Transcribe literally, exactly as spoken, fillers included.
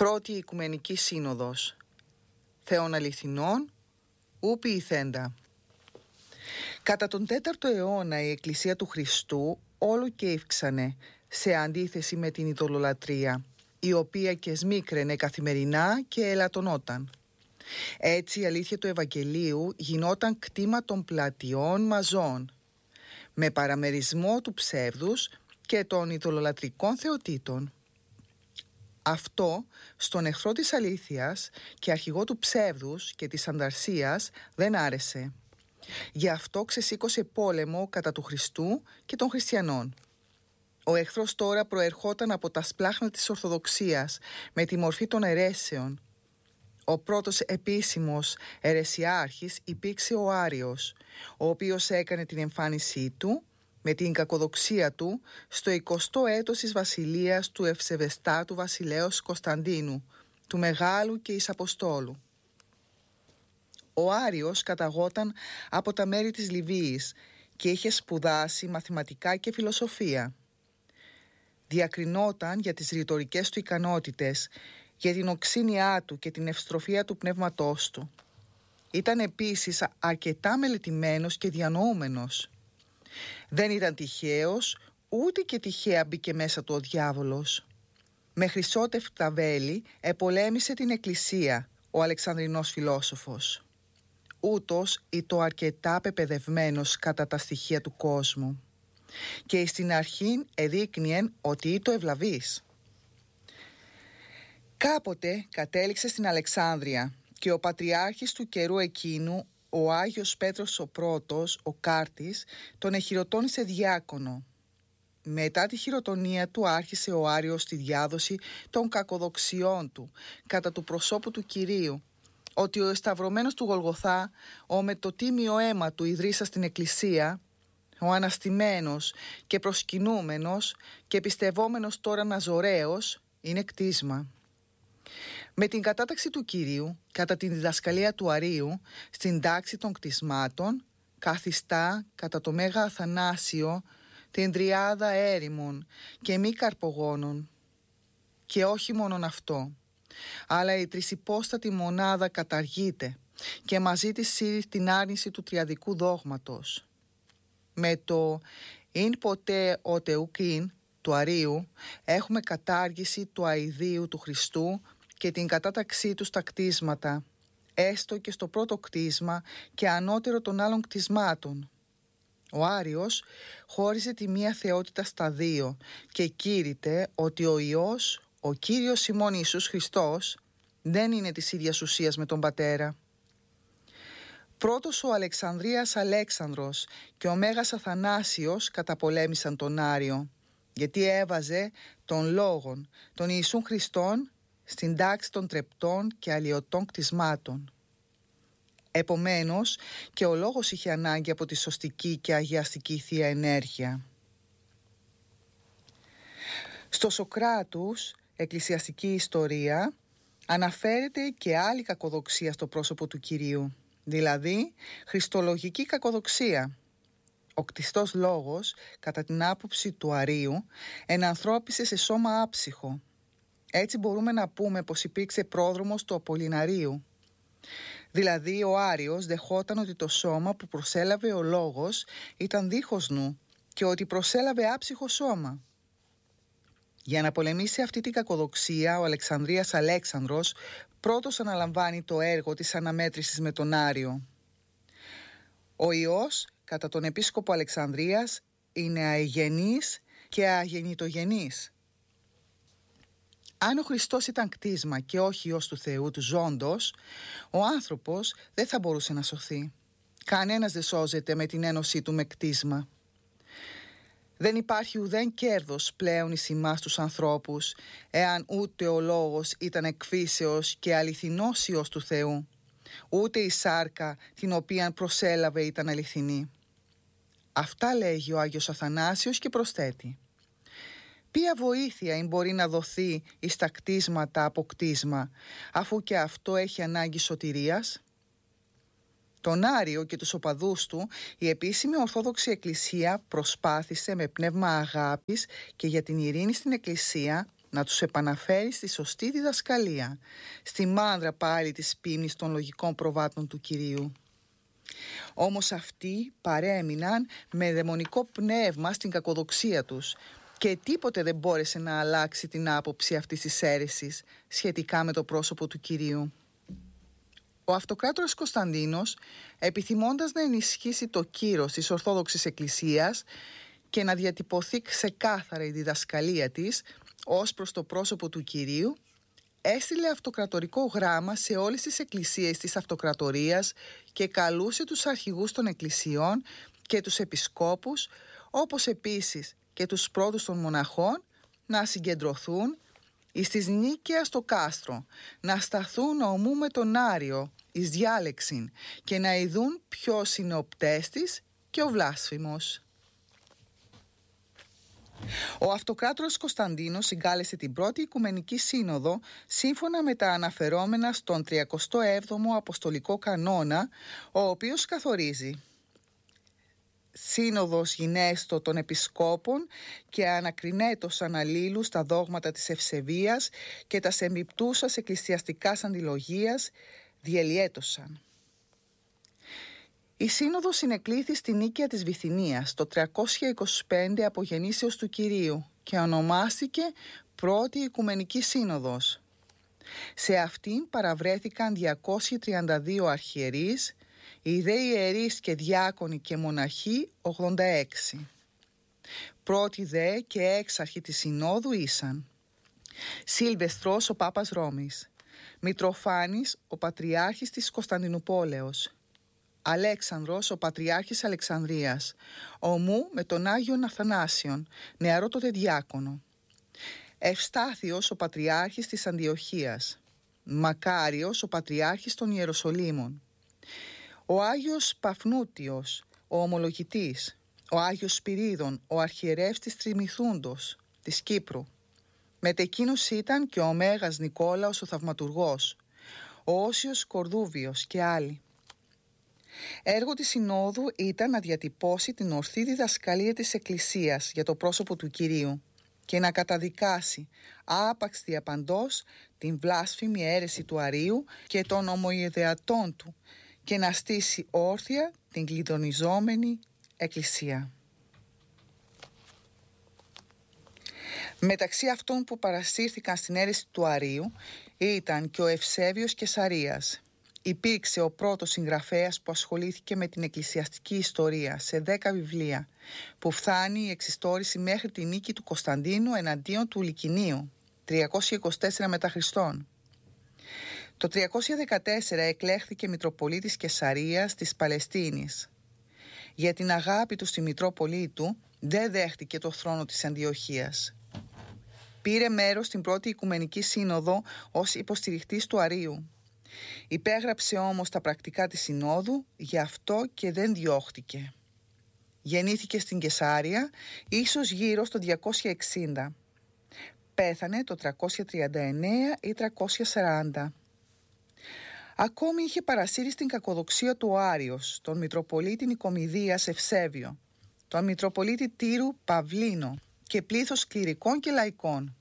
Πρώτη Οικουμενική Σύνοδος. Θεών αληθινών, ου ποιηθέντα. Κατά τον τέταρτο αιώνα η Εκκλησία του Χριστού όλο και ύφξανε σε αντίθεση με την ειδωλολατρία, η οποία και σμίκραινε καθημερινά και ελαττωνόταν. Έτσι η αλήθεια του Ευαγγελίου γινόταν κτήμα των πλατιών μαζών, με παραμερισμό του ψεύδους και των ειδωλολατρικών θεοτήτων. Αυτό στον εχθρό της αλήθειας και αρχηγό του ψεύδους και της ανταρσίας δεν άρεσε. Γι' αυτό ξεσήκωσε πόλεμο κατά του Χριστού και των χριστιανών. Ο εχθρός τώρα προερχόταν από τα σπλάχνα της Ορθοδοξίας με τη μορφή των αιρέσεων. Ο πρώτος επίσημος αιρεσιάρχης υπήρξε ο Άριος, ο οποίος έκανε την εμφάνισή του με την κακοδοξία του στο εικοστό έτος της βασιλείας του ευσεβεστάτου βασιλέως Κωνσταντίνου, του Μεγάλου και εις Αποστόλου. Ο Άριος καταγόταν από τα μέρη της Λιβύης και είχε σπουδάσει μαθηματικά και φιλοσοφία. Διακρινόταν για τις ρητορικές του ικανότητες, για την οξύνιά του και την ευστροφία του πνεύματός του. Ήταν επίσης αρκετά μελετημένος και διανοούμενος. Δεν ήταν τυχαίος, ούτε και τυχαία μπήκε μέσα του ο διάβολος. Με χρυσότευτα βέλη επολέμησε την Εκκλησία ο Αλεξανδρινός φιλόσοφος. Ούτως ήτο αρκετά πεπαιδευμένος κατά τα στοιχεία του κόσμου και στην αρχήν εδείκνυεν ότι ήτο ευλαβής. Κάποτε κατέληξε στην Αλεξάνδρεια και ο πατριάρχης του καιρού εκείνου, ο Άγιος Πέτρος ο πρώτος, ο Κάρτης, τον εχειροτώνησε διάκονο. Μετά τη χειροτονία του άρχισε ο Άριος τη διάδοση των κακοδοξιών του κατά του προσώπου του Κυρίου, ότι ο εσταυρωμένος του Γολγοθά, ο με το τίμιο αίμα του ιδρύσα στην Εκκλησία, ο αναστημένος και προσκυνούμενος και πιστευόμενος τώρα Ναζωραίος, είναι κτίσμα. Με την κατάταξη του Κυρίου, κατά την διδασκαλία του Αρίου, στην τάξη των κτισμάτων, καθιστά κατά το Μέγα Αθανάσιο την τριάδα έρημων και μη καρπογόνων. Και όχι μόνον αυτό, αλλά η τρισυπόστατη μονάδα καταργείται και μαζί της σύρει την άρνηση του τριαδικού δόγματος. Με το «ειν ποτέ οτε ουκ ειν» του Αρίου έχουμε κατάργηση του αηδίου του Χριστού και την κατάταξή του στα κτίσματα, έστω και στο πρώτο κτίσμα και ανώτερο των άλλων κτισμάτων. Ο Άριος χώριζε τη μία θεότητα στα δύο και κήρυτε ότι ο Υιός, ο Κύριος ημών Ιησούς Χριστός, δεν είναι της ίδιας ουσίας με τον Πατέρα. Πρώτος ο Αλεξανδρίας Αλέξανδρος και ο Μέγας Αθανάσιος καταπολέμησαν τον Άριο, γιατί έβαζε τον λόγον, τον Ιησούν Χριστόν, στην τάξη των τρεπτών και αλλοιωτών κτισμάτων. Επομένως και ο λόγος είχε ανάγκη από τη σωστική και αγιαστική θεία ενέργεια. Στο Σωκράτους, εκκλησιαστική ιστορία, αναφέρεται και άλλη κακοδοξία στο πρόσωπο του Κυρίου, δηλαδή χριστολογική κακοδοξία. Ο κτιστός λόγος, κατά την άποψη του Αρίου, ενανθρώπισε σε σώμα άψυχο. Έτσι μπορούμε να πούμε πως υπήρξε πρόδρομος του Απολυναρίου. Δηλαδή ο Άριος δεχόταν ότι το σώμα που προσέλαβε ο λόγος ήταν δίχως νου και ότι προσέλαβε άψυχο σώμα. Για να πολεμήσει αυτή την κακοδοξία, ο Αλεξανδρίας Αλέξανδρος πρώτος αναλαμβάνει το έργο της αναμέτρησης με τον Άριο. Ο Υιός, κατά τον επίσκοπο Αλεξανδρίας, είναι αεγενής και αγεννητογενής. Αν ο Χριστός ήταν κτίσμα και όχι Υιός του Θεού, του ζώντος, ο άνθρωπος δεν θα μπορούσε να σωθεί. Κανένας δεν σώζεται με την ένωσή του με κτίσμα. Δεν υπάρχει ουδέν κέρδος πλέον εις ημάς τους ανθρώπους, εάν ούτε ο λόγος ήταν εκφύσεως και αληθινός Υιός του Θεού, ούτε η σάρκα την οποία προσέλαβε ήταν αληθινή. Αυτά λέγει ο Άγιος Αθανάσιος και προσθέτει: ποια βοήθεια μπορεί να δοθεί εις τα κτίσματα από κτίσμα, αφού και αυτό έχει ανάγκη σωτηρίας? Τον Άριο και τους οπαδούς του η επίσημη Ορθόδοξη Εκκλησία προσπάθησε με πνεύμα αγάπης και για την ειρήνη στην Εκκλησία να τους επαναφέρει στη σωστή διδασκαλία, στη μάνδρα πάλι της πίμνης των λογικών προβάτων του Κυρίου. Όμως αυτοί παρέμειναν με δαιμονικό πνεύμα στην κακοδοξία τους και τίποτε δεν μπόρεσε να αλλάξει την άποψη αυτής της αίρεσης σχετικά με το πρόσωπο του Κυρίου. Ο Αυτοκράτορας Κωνσταντίνος, επιθυμώντας να ενισχύσει το κύρος της Ορθόδοξης Εκκλησίας και να διατυπωθεί ξεκάθαρα η διδασκαλία της ως προς το πρόσωπο του Κυρίου, έστειλε αυτοκρατορικό γράμμα σε όλες τις εκκλησίες της αυτοκρατορίας και καλούσε τους αρχηγούς των εκκλησιών και τους επισκόπους, όπως επίσης και τους πρώτους των μοναχών, να συγκεντρωθούν εις της Νίκαιας στο κάστρο, να σταθούν ομού με τον Άριο εις διάλεξην και να ειδούν ποιος είναι ο πτέστης και ο βλάσφημος. Ο Αυτοκράτορας Κωνσταντίνος συγκάλεσε την πρώτη Οικουμενική Σύνοδο σύμφωνα με τα αναφερόμενα στον τριακοστό έβδομο Αποστολικό Κανόνα, ο οποίος καθορίζει: Σύνοδος γινέστο των Επισκόπων και ανακρινέτος αναλύλους τα δόγματα της ευσεβίας και τας εμπιπτούσας εκκλησιαστικάς αντιλογίας διελιέτωσαν. Η Σύνοδος συνεκλήθη στη Νίκαια της Βυθινίας το τριακόσια είκοσι πέντε από γεννήσεως του Κυρίου και ονομάστηκε Πρώτη Οικουμενική Σύνοδος. Σε αυτήν παραβρέθηκαν διακόσιοι τριάντα δύο αρχιερείς, οι δε ιερείς και διάκονοι και μοναχοί ογδόντα έξι. Πρώτοι δε και έξαρχοι της Συνόδου ήσαν Σίλβεστρος ο Πάπας Ρώμης, Μητροφάνης ο Πατριάρχης της Κωνσταντινουπόλεως, Αλέξανδρος ο Πατριάρχης Αλεξανδρίας, ομού με τον Άγιον Αθανάσιον, νεαρό τότε διάκονο, Ευστάθιος ο Πατριάρχης της Αντιοχίας, Μακάριος ο Πατριάρχης των Ιεροσολύμων, ο Άγιος Παφνούτιος ο Ομολογητής, ο Άγιος Σπυρίδων ο Αρχιερεύς της Τριμηθούντος της Κύπρου. Μετεκείνους ήταν και ο Μέγας Νικόλαος ο Θαυματουργός, ο Όσιος Κορδούβιος και άλλοι. Έργο της Συνόδου ήταν να διατυπώσει την ορθή διδασκαλία της Εκκλησίας για το πρόσωπο του Κυρίου και να καταδικάσει άπαξ διαπαντός την βλάσφημη αίρεση του Αρείου και των ομοειδεατών του και να στήσει όρθια την κλειδονιζόμενη Εκκλησία. Μεταξύ αυτών που παρασύρθηκαν στην αίρεση του Αρείου ήταν και ο Ευσέβιος Κεσαρίας. Υπήρξε ο πρώτος συγγραφέας που ασχολήθηκε με την εκκλησιαστική ιστορία σε δέκα βιβλία, που φτάνει η εξιστόρηση μέχρι τη νίκη του Κωνσταντίνου εναντίον του Λυκινίου, τριακόσια είκοσι τέσσερα μετά Χριστόν. Το τριακόσια δεκατέσσερα εκλέχθηκε Μητροπολίτης Κεσαρίας της Παλαιστίνης. Για την αγάπη του στη Μητρόπολη του δεν δέχτηκε το θρόνο της Αντιοχίας. Πήρε μέρος στην πρώτη Οικουμενική Σύνοδο ως υποστηριχτής του Αρείου. Υπέγραψε όμως τα πρακτικά της Συνόδου, γι' αυτό και δεν διώχτηκε. Γεννήθηκε στην Κεσάρια, ίσως γύρω στο διακόσια εξήντα. Πέθανε το τριακόσια τριάντα εννέα ή τριακόσια σαράντα. Ακόμη είχε παρασύρει στην κακοδοξία του Άριος, τον Μητροπολίτη Νικομιδίας Ευσέβιο, τον Μητροπολίτη Τύρου Παυλίνο και πλήθος κληρικών και λαϊκών.